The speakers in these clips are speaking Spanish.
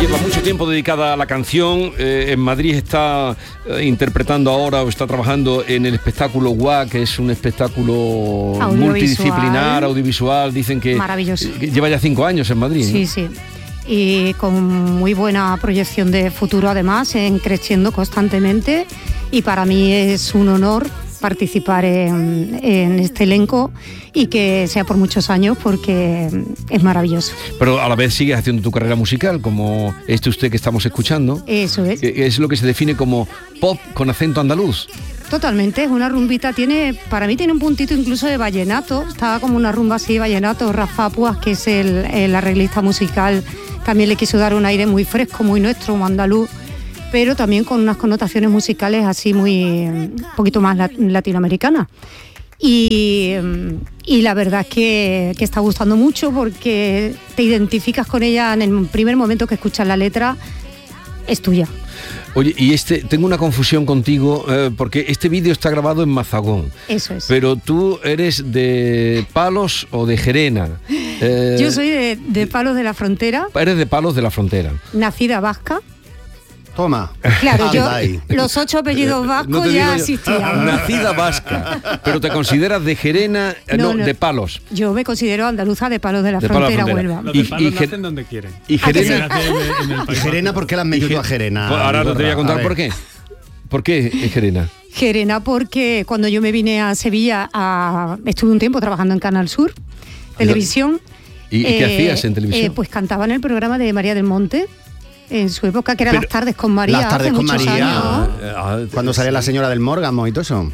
lleva mucho tiempo dedicada a la canción. En Madrid está interpretando ahora o está trabajando en el espectáculo WA, que es un espectáculo multidisciplinar, audiovisual. Dicen que maravilloso. Que lleva ya 5 años en Madrid. Sí, ¿no? sí. Y con muy buena proyección de futuro, además, creciendo constantemente. Y para mí es un honor participar en este elenco y que sea por muchos años, porque es maravilloso. Pero a la vez sigues haciendo tu carrera musical, como usted que estamos escuchando. Eso es. Es lo que se define como pop con acento andaluz. Totalmente, es una rumbita, para mí tiene un puntito incluso de vallenato, estaba como una rumba así, vallenato. Rafa Puas, que es el arreglista musical, también le quiso dar un aire muy fresco, muy nuestro, muy andaluz, pero también con unas connotaciones musicales así un poquito más latinoamericanas. Y la verdad es que está gustando mucho, porque te identificas con ella en el primer momento que escuchas la letra, es tuya. Oye, y tengo una confusión contigo, porque este vídeo está grabado en Mazagón. Eso es. Pero tú eres de Palos o de Gerena. Yo soy de Palos de la Frontera. Eres de Palos de la Frontera. Nacida vasca. Toma. Claro, los 8 apellidos vascos ya existían. Nacida vasca, pero te consideras de Gerena, no, de Palos. Yo me considero andaluza de Palos de la Frontera, Huelva. Los de Palos nacen donde quieren. ¿Y Gerena? ¿Y Gerena por qué la has metido a Gerena? Pues ahora te voy a contar por qué. ¿Por qué Gerena? Gerena porque cuando yo me vine a Sevilla, estuve un tiempo trabajando en Canal Sur, televisión. ¿Y qué hacías en televisión? Pues cantaba en el programa de María del Monte. En su época, que era Las Tardes con María. Las Tardes con María. Años. Cuando salía la señora del Mórgamo y todo eso.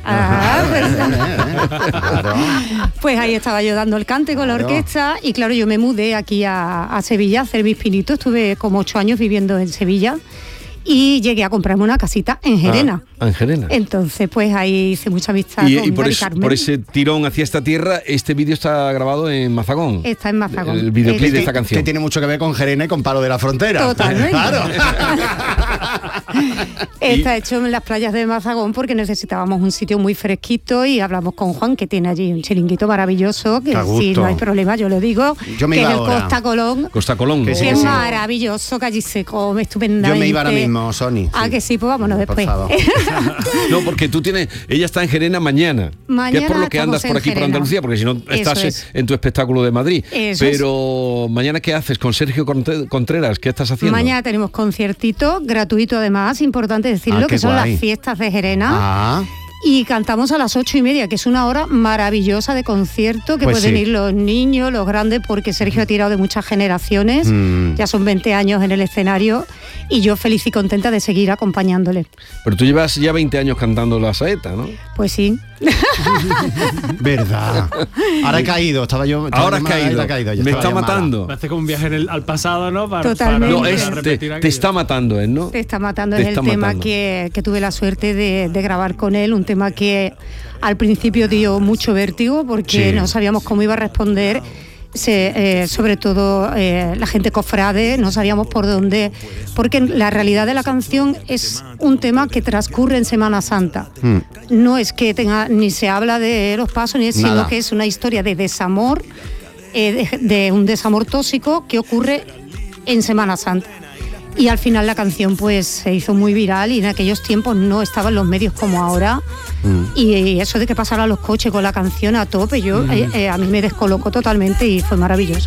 Claro. Pues ahí estaba yo dando el cante con la orquesta. Y claro, yo me mudé aquí a Sevilla a hacer mis pinitos. Estuve como 8 años viviendo en Sevilla. Y llegué a comprarme una casita en Gerena. En Gerena. Entonces, pues ahí hice mucha amistad con por Mari Carmen. Por ese tirón hacia esta tierra, este vídeo está grabado en Mazagón. Está en Mazagón. El videoclip de esta canción. Que tiene mucho que ver con Gerena y con Palo de la Frontera. Totalmente. Claro. Está hecho en las playas de Mazagón porque necesitábamos un sitio muy fresquito y hablamos con Juan, que tiene allí un chiringuito maravilloso, que si no hay problema, yo lo digo, que es el Costa Colón. Costa Colón. Que es maravilloso, que allí se come estupendamente. Yo me iba ahora mismo, Sony. Que sí, pues vámonos después. No, porque ella está en Gerena mañana que es por lo que andas por aquí, por Andalucía, porque si no estás en tu espectáculo de Madrid. Pero mañana, ¿qué haces con Sergio Contreras? ¿Qué estás haciendo? Mañana tenemos conciertito gratuito, además, importante decirlo, que son las fiestas de Gerena. Y cantamos a las 8:30, que es una hora maravillosa de concierto, que pueden ir los niños, los grandes, porque Sergio ha tirado de muchas generaciones, ya son 20 años en el escenario, y yo feliz y contenta de seguir acompañándole. Pero tú llevas ya 20 años cantando la saeta, ¿no? Pues sí. Verdad. Ahora he caído, ahora has caído. Me está matando. Me hace como un viaje al pasado, ¿no? Totalmente. Te está matando, ¿no? Te está matando, es el tema que tuve la suerte de grabar con él, un tema que al principio dio mucho vértigo porque no sabíamos cómo iba a responder. Sobre todo la gente cofrade, no sabíamos por dónde, porque la realidad de la canción es un tema que transcurre en Semana Santa. No es que ni se habla de los pasos, sino que es una historia de desamor, de un desamor tóxico que ocurre en Semana Santa. Y al final la canción pues se hizo muy viral y en aquellos tiempos no estaban los medios como ahora. Y eso de que pasaran los coches con la canción a tope, a mí me descolocó totalmente y fue maravilloso.